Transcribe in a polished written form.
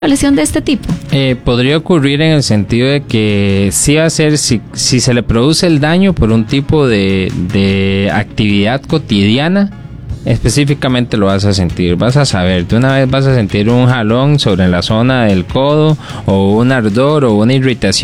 lesión de este tipo? Podría ocurrir en el sentido de que sí va a ser, si se le produce el daño por un tipo de actividad cotidiana, específicamente lo vas a sentir, vas a saber, de una vez vas a sentir un jalón sobre la zona del codo o un ardor o una irritación